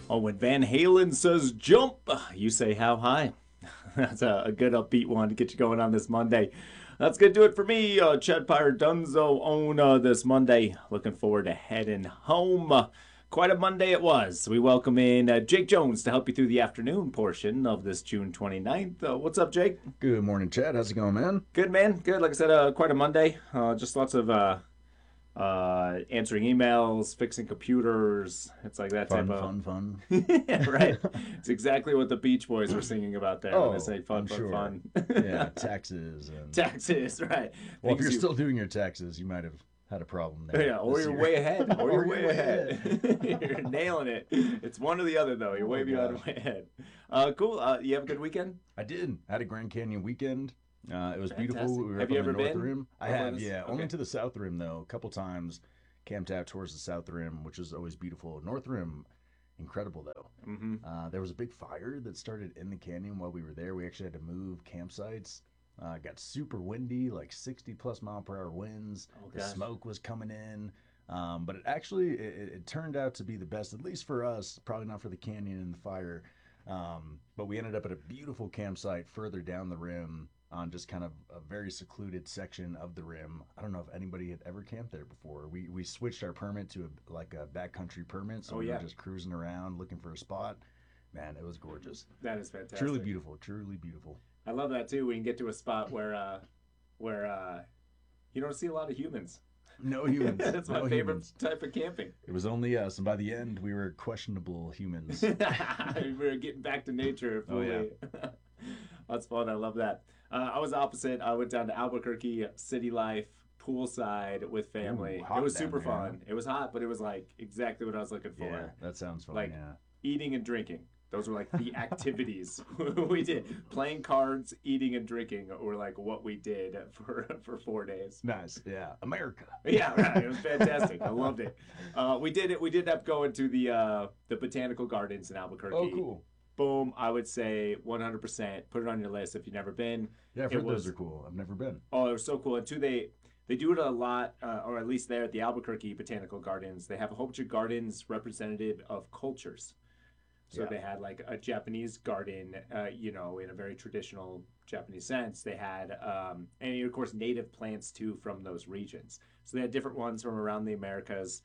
Oh, when Van Halen says jump, you say how high. That's a good upbeat one to get you going on this Monday. That's going to do it for me, Chad Pyre Dunzo on this Monday. Looking forward to heading home. Quite a Monday it was. We welcome in Jake Jones to help you through the afternoon portion of this June 29th. What's up, Jake? Good morning, Chad. How's it going, man? Good, man. Good. Like I said, quite a Monday. Just lots of answering emails, fixing computers. It's like that type Fun, of. fun, fun. Yeah, right. It's exactly what the Beach Boys were singing about there when they Oh, say fun, I'm fun, sure. fun. Yeah, taxes and Taxes, right? well, if Things you're you. still doing your taxes, you might have had a problem there Yeah, or this you're year. way ahead, or you're Or you're way way ahead. ahead. You're nailing it. It's one or the other, though. You're Oh way beyond gosh, way ahead. Cool. You have a good weekend? I did. Had a Grand Canyon weekend. It was beautiful. Fantastic. We were Have up you on the ever North been Rim. I over have, this? yeah. Only Okay. to the South Rim though. A couple times, camped out towards the South Rim, which is always beautiful. North Rim, incredible though. Mm-hmm. There was a big fire that started in the canyon while we were there. We actually had to move campsites. It got super windy, like 60 plus mile per hour winds. Oh The gosh. smoke was coming in. But it turned out to be the best, at least for us, probably not for the canyon and the fire. But we ended up at a beautiful campsite further down the rim on just kind of a very secluded section of the rim. I don't know if anybody had ever camped there before. We switched our permit to like a backcountry permit, so Oh we were yeah, just cruising around looking for a spot. Man, it was gorgeous. that is Truly fantastic. beautiful. Truly beautiful. I love that too. We can get to a spot where you don't see a lot of humans. No humans. That's my No favorite humans. type of camping. It was only us, and by the end, we were questionable humans. We're getting back to nature Oh yeah. fully. That's fun. I love that. I was opposite. I went down to Albuquerque, city life, poolside with Ooh, family. It hot was down super there, huh? fun. It was hot, but it was like exactly what I was looking Yeah, for. that sounds fun. Like Yeah. eating and drinking. Those were like the activities we did. Playing cards, eating and drinking were like what we did for 4 days. Nice. Yeah. America. Yeah, right. It was fantastic. I loved it. We did it. We did end up going to the botanical gardens in Oh, Albuquerque. cool. Boom. I would say 100%. Put it on your list if you've never been. Yeah, I've It heard those was are cool. I've never been. oh, it was so cool. And two, they do it a lot, or at least there at the Albuquerque Botanical Gardens. They have a whole bunch of gardens representative of cultures. So Yeah. they had like a Japanese garden, in a very traditional Japanese sense. They had, and of course, native plants too from those regions. So they had different ones from around the Americas,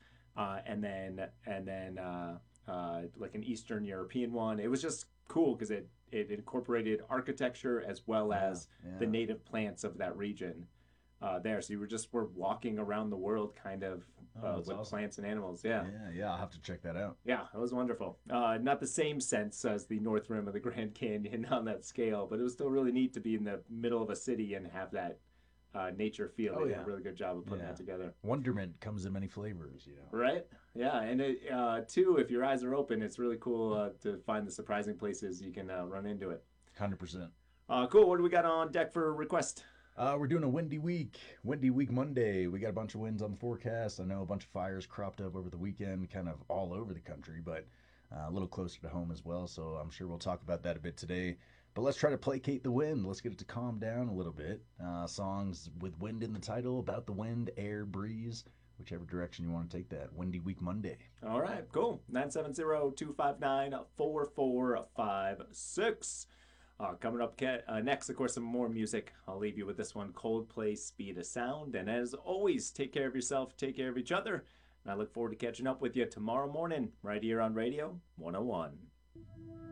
and then like an Eastern European one. It was just cool because it incorporated architecture as well Yeah. as the Yeah. native plants of that region there. So you were walking around the world kind of Oh, that's with awesome. plants and animals. Yeah. Yeah. Yeah. I'll have to check that out. Yeah, it was wonderful. Not the same sense as the North Rim of the Grand Canyon on that scale, but it was still really neat to be in the middle of a city and have that nature feel. Oh They did a yeah. really good job of putting Yeah. that together. Wonderment comes in many flavors. Right? Yeah, and too, if your eyes are open, it's really cool to find the surprising places you can run into it. 100%. Cool. What do we got on deck for a request? We're doing a windy week. Windy week Monday. We got a bunch of winds on the forecast. I know a bunch of fires cropped up over the weekend, kind of all over the country, but a little closer to home as well. So I'm sure we'll talk about that a bit today. But let's try to placate the wind. Let's get it to calm down a little bit. Songs with wind in the title, about the wind, air, breeze, whichever direction you want to take that. Windy week Monday. All right, cool. 970-259-4456. Coming up next, of course, some more music. I'll leave you with this one, Coldplay, Speed of Sound. And as always, take care of yourself, take care of each other. And I look forward to catching up with you tomorrow morning right here on Radio 101.